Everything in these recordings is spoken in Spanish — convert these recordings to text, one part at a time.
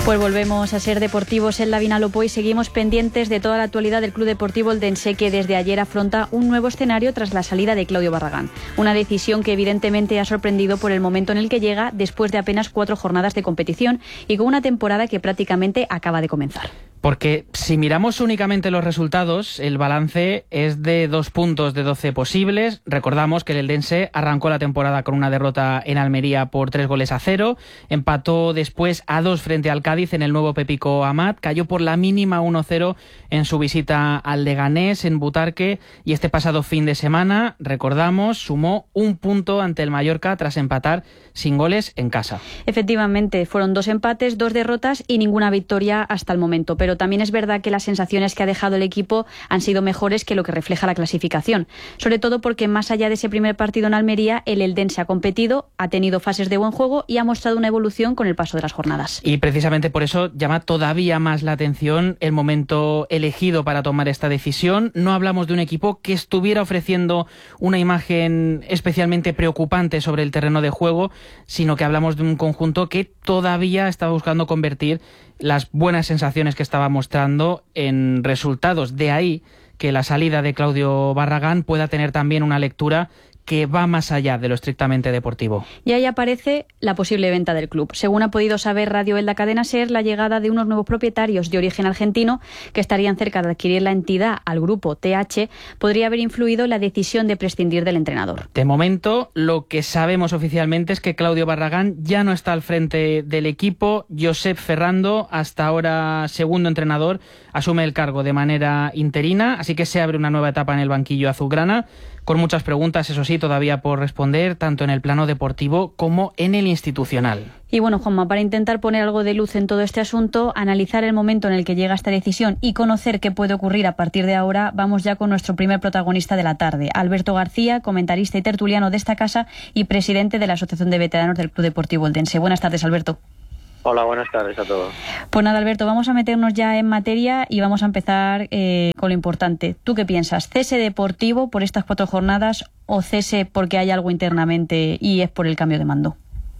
Pues volvemos a ser deportivos en la Vinalopó y seguimos pendientes de toda la actualidad del Club Deportivo Eldense, que desde ayer afronta un nuevo escenario tras la salida de Claudio Barragán. Una decisión que evidentemente ha sorprendido por el momento en el que llega, después de apenas 4 jornadas de competición y con una temporada que prácticamente acaba de comenzar. Porque si miramos únicamente los resultados, el balance es de 2 puntos de 12 posibles. Recordamos que el Eldense arrancó la temporada con una derrota en Almería por 3-0, empató después a 2 frente al Cádiz en el nuevo Pepico Amat, cayó por la mínima 1-0 en su visita al Leganés en Butarque y este pasado fin de semana, recordamos, sumó 1 punto ante el Mallorca tras empatar sin goles en casa. Efectivamente, fueron 2 empates, 2 derrotas y ninguna victoria hasta el momento, pero también es verdad que las sensaciones que ha dejado el equipo han sido mejores que lo que refleja la clasificación, sobre todo porque más allá de ese primer partido en Almería, el Eldense ha competido, ha tenido fases de buen juego y ha mostrado una evolución con el paso de las jornadas. Y precisamente por eso llama todavía más la atención el momento elegido para tomar esta decisión. No hablamos de un equipo que estuviera ofreciendo una imagen especialmente preocupante sobre el terreno de juego, sino que hablamos de un conjunto que todavía está buscando convertir las buenas sensaciones que estaba mostrando en resultados. De ahí que la salida de Claudio Barragán pueda tener también una lectura que va más allá de lo estrictamente deportivo. Y ahí aparece la posible venta del club. Según ha podido saber Radio Elda Cadena SER, la llegada de unos nuevos propietarios de origen argentino que estarían cerca de adquirir la entidad al grupo TH podría haber influido en la decisión de prescindir del entrenador. De momento, lo que sabemos oficialmente es que Claudio Barragán ya no está al frente del equipo. Josep Ferrando, hasta ahora segundo entrenador, asume el cargo de manera interina, así que se abre una nueva etapa en el banquillo azulgrana, con muchas preguntas, eso sí, todavía por responder, tanto en el plano deportivo como en el institucional. Y bueno, Juanma, para intentar poner algo de luz en todo este asunto, analizar el momento en el que llega esta decisión y conocer qué puede ocurrir a partir de ahora, vamos ya con nuestro primer protagonista de la tarde, Alberto García, comentarista y tertuliano de esta casa y presidente de la Asociación de Veteranos del Club Deportivo Eldense. Buenas tardes, Alberto. Hola, buenas tardes a todos. Pues nada, Alberto, vamos a meternos ya en materia y vamos a empezar con lo importante. ¿Tú qué piensas? ¿Cese deportivo por estas 4 jornadas o cese porque hay algo internamente y es por el cambio de mando?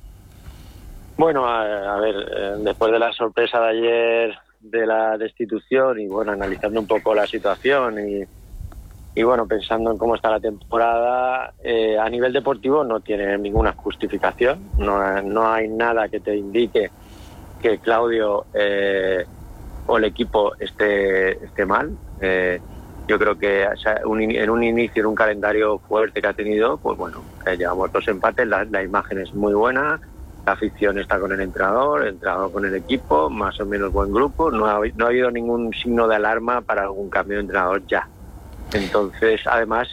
Bueno, a ver, después de la sorpresa de ayer de la destitución y bueno, analizando un poco la situación y bueno, pensando en cómo está la temporada, a nivel deportivo no tiene ninguna justificación, no hay nada que te indique que Claudio o el equipo esté mal. Yo creo que en un inicio, en un calendario fuerte que ha tenido, pues bueno, llevamos 2 empates, la imagen es muy buena, la afición está con el entrenador con el equipo, más o menos buen grupo, no ha habido ningún signo de alarma para algún cambio de entrenador ya. Entonces, además,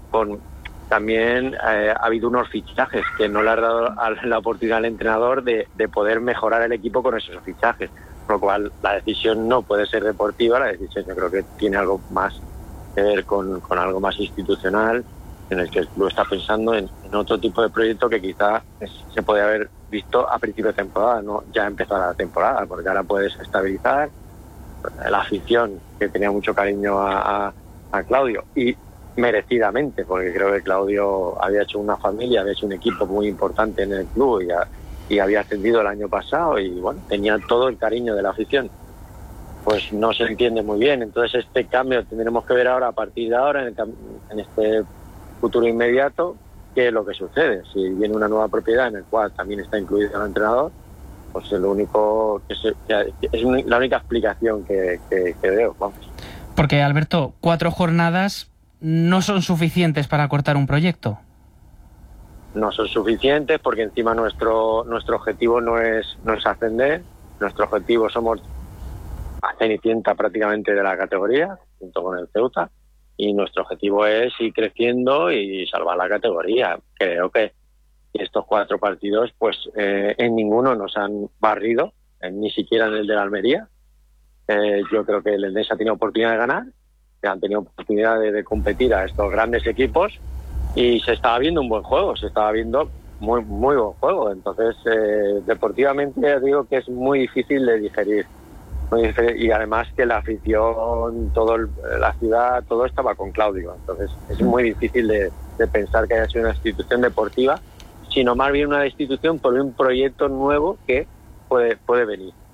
también ha habido unos fichajes que no le ha dado la oportunidad al entrenador de poder mejorar el equipo con esos fichajes, por lo cual la decisión no puede ser deportiva, la decisión yo creo que tiene algo más que ver con algo más institucional, en el que el club está pensando en otro tipo de proyecto que quizá se puede haber visto a principio de temporada, no ya empezada la temporada, porque ahora puedes estabilizar la afición, que tenía mucho cariño a Claudio, y merecidamente, porque creo que Claudio había hecho una familia, había hecho un equipo muy importante en el club y había ascendido el año pasado y bueno, tenía todo el cariño de la afición. Pues no se entiende muy bien, entonces este cambio tendremos que ver ahora, a partir de ahora, en este futuro inmediato, qué es lo que sucede. Si viene una nueva propiedad en el cual también está incluido el entrenador, pues es lo único la única explicación que veo, vamos. Porque, Alberto, 4 jornadas no son suficientes para cortar un proyecto. No son suficientes porque encima nuestro objetivo no es ascender. Nuestro objetivo somos a Cenicienta prácticamente de la categoría, junto con el Ceuta, y nuestro objetivo es ir creciendo y salvar la categoría. Creo que estos 4 partidos, pues en ninguno nos han barrido, ni siquiera en el de la Almería. Yo creo que el Eldense ha tenido oportunidad de ganar, que han tenido oportunidad de competir a estos grandes equipos y se estaba viendo un buen juego, se estaba viendo muy muy buen juego. Entonces, deportivamente digo que es muy difícil de digerir. Y además que la afición, la ciudad, todo estaba con Claudio. Entonces, es muy difícil de pensar que haya sido una institución deportiva, sino más bien una destitución por un proyecto nuevo que puede venir.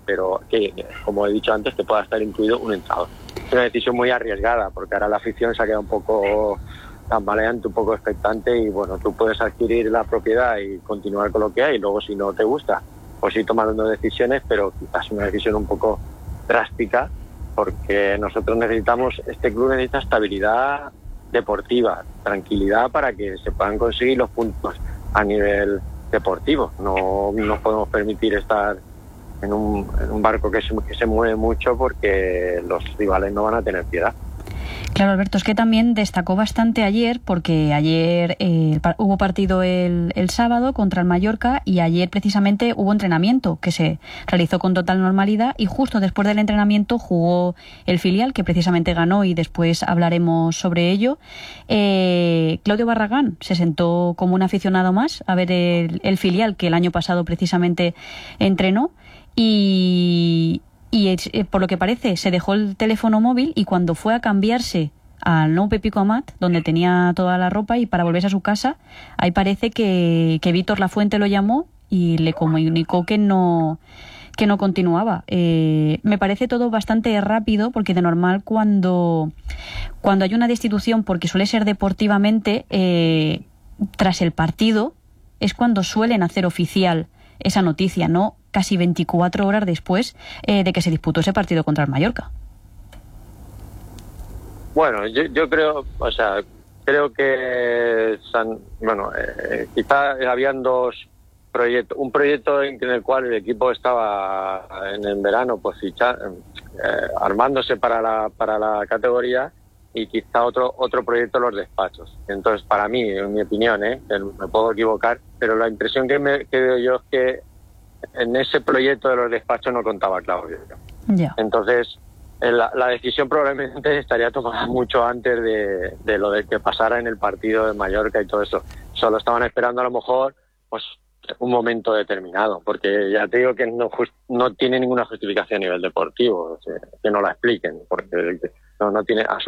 pero que, como he dicho antes, que pueda estar incluido un entrenador. Es una decisión muy arriesgada, porque ahora la afición se ha quedado un poco tambaleante, un poco expectante, y bueno, tú puedes adquirir la propiedad y continuar con lo que hay, y luego si no te gusta, pues ir tomando decisiones, pero quizás una decisión un poco drástica, porque nosotros necesitamos, este club necesita estabilidad deportiva, tranquilidad para que se puedan conseguir los puntos a nivel deportivo. No nos podemos permitir estar en un barco que se mueve mucho, porque los rivales no van a tener piedad. Claro, Alberto, es que también destacó bastante ayer, porque ayer hubo partido el sábado contra el Mallorca, y ayer precisamente hubo entrenamiento que se realizó con total normalidad, y justo después del entrenamiento jugó el filial, que precisamente ganó, y después hablaremos sobre ello. Claudio Barragán se sentó como un aficionado más a ver el filial, que el año pasado precisamente entrenó, y por lo que parece se dejó el teléfono móvil, y cuando fue a cambiarse al Nou Pepico Amat, donde tenía toda la ropa, y para volverse a su casa, ahí parece que Víctor Lafuente lo llamó y le comunicó que no continuaba. Me parece todo bastante rápido, porque de normal cuando hay una destitución, porque suele ser deportivamente, tras el partido es cuando suelen hacer oficial esa noticia, no casi 24 horas después de que se disputó ese partido contra el Mallorca. Bueno, yo creo, creo que quizás habían dos proyectos. Un proyecto en el cual el equipo estaba en verano, pues armándose para la categoría, y quizá otro proyecto los despachos. Entonces, para mí, en mi opinión, me puedo equivocar, pero la impresión que veo yo es que en ese proyecto de los despachos no contaba Claudio. Yeah. Entonces, la decisión probablemente estaría tomada mucho antes de lo de que pasara en el partido de Mallorca y todo eso. Solo estaban esperando a lo mejor pues un momento determinado, porque ya te digo que no tiene ninguna justificación a nivel deportivo, que no la expliquen, porque no tiene